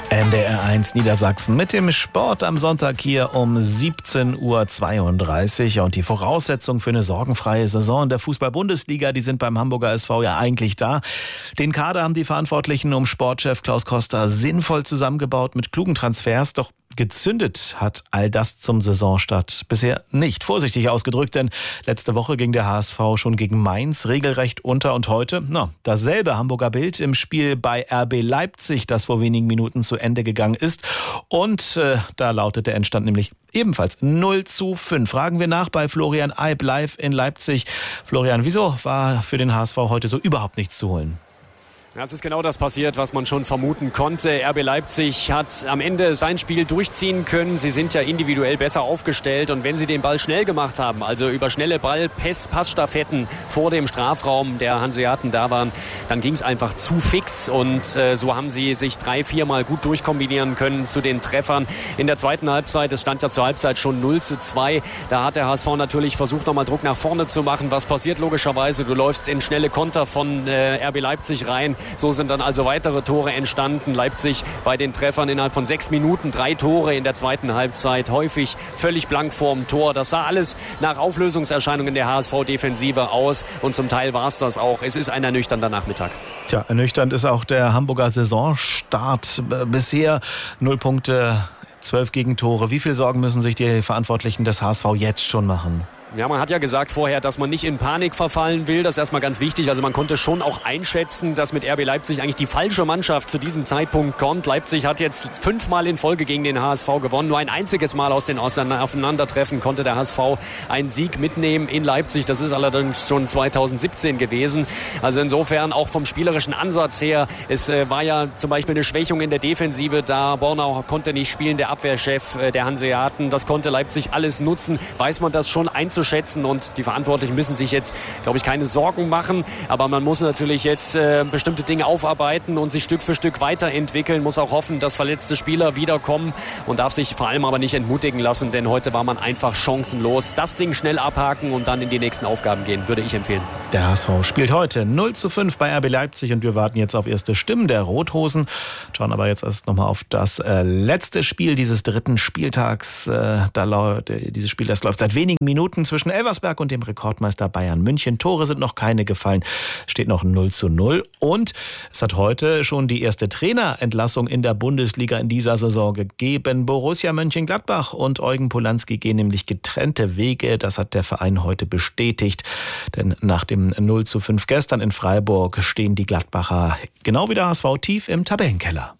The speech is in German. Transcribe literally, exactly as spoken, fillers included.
N D R eins Niedersachsen mit dem Sport am Sonntag hier um siebzehn Uhr zweiunddreißig. Und die Voraussetzungen für eine sorgenfreie Saison der Fußball-Bundesliga, die sind beim Hamburger S V ja eigentlich da. Den Kader haben die Verantwortlichen um Sportchef Klaus Koster sinnvoll zusammengebaut mit klugen Transfers. Doch gezündet hat all das zum Saisonstart bisher nicht. Vorsichtig ausgedrückt, denn letzte Woche ging der H S V schon gegen Mainz regelrecht unter. Und heute, na, dasselbe Hamburger Bild im Spiel bei R B Leipzig, das vor wenigen Minuten zu Ende gegangen ist. Und äh, da lautet der Endstand nämlich ebenfalls null zu fünf. Fragen wir nach bei Florian Eib live in Leipzig. Florian, wieso war für den H S V heute so überhaupt nichts zu holen? Das ist genau das passiert, was man schon vermuten konnte. R B Leipzig hat am Ende sein Spiel durchziehen können. Sie sind ja individuell besser aufgestellt. Und wenn sie den Ball schnell gemacht haben, also über schnelle Ball-Passstaffetten vor dem Strafraum der Hanseaten da waren, dann ging es einfach zu fix. Und äh, so haben sie sich drei, viermal gut durchkombinieren können zu den Treffern. In der zweiten Halbzeit, es stand ja zur Halbzeit schon null zu zwei, da hat der H S V natürlich versucht, nochmal Druck nach vorne zu machen. Was passiert logischerweise? Du läufst in schnelle Konter von äh, R B Leipzig rein. So sind dann also weitere Tore entstanden. Leipzig bei den Treffern innerhalb von sechs Minuten, drei Tore in der zweiten Halbzeit, häufig völlig blank vorm Tor. Das sah alles nach Auflösungserscheinungen der H S V-Defensive aus und zum Teil war es das auch. Es ist ein ernüchternder Nachmittag. Tja, ernüchternd ist auch der Hamburger Saisonstart. Bisher null Punkte, zwölf Gegentore. Wie viel Sorgen müssen sich die Verantwortlichen des H S V jetzt schon machen? Ja, man hat ja gesagt vorher, dass man nicht in Panik verfallen will. Das ist erstmal ganz wichtig. Also man konnte schon auch einschätzen, dass mit R B Leipzig eigentlich die falsche Mannschaft zu diesem Zeitpunkt kommt. Leipzig hat jetzt fünfmal in Folge gegen den H S V gewonnen. Nur ein einziges Mal aus den Aufeinandertreffen konnte der H S V einen Sieg mitnehmen in Leipzig. Das ist allerdings schon zweitausendsiebzehn gewesen. Also insofern auch vom spielerischen Ansatz her. Es äh, war ja zum Beispiel eine Schwächung in der Defensive da. Bornau konnte nicht spielen, der Abwehrchef äh, der Hanseaten. Das konnte Leipzig alles nutzen. Weiß man das schon einzuschätzen. Schätzen und die Verantwortlichen müssen sich jetzt, glaube ich, keine Sorgen machen. Aber man muss natürlich jetzt äh, bestimmte Dinge aufarbeiten und sich Stück für Stück weiterentwickeln. Muss auch hoffen, dass verletzte Spieler wiederkommen und darf sich vor allem aber nicht entmutigen lassen, denn heute war man einfach chancenlos. Das Ding schnell abhaken und dann in die nächsten Aufgaben gehen, würde ich empfehlen. Der H S V spielt heute null zu fünf bei R B Leipzig und wir warten jetzt auf erste Stimmen der Rothosen. Schauen aber jetzt erst nochmal auf das äh, letzte Spiel dieses dritten Spieltags. Äh, da, dieses Spiel, das läuft seit wenigen Minuten zwischen Elversberg und dem Rekordmeister Bayern München. Tore sind noch keine gefallen, steht noch null zu null. Und es hat heute schon die erste Trainerentlassung in der Bundesliga in dieser Saison gegeben. Borussia Mönchengladbach und Eugen Polanski gehen nämlich getrennte Wege. Das hat der Verein heute bestätigt. Denn nach dem null zu fünf gestern in Freiburg stehen die Gladbacher genau wie der H S V tief im Tabellenkeller.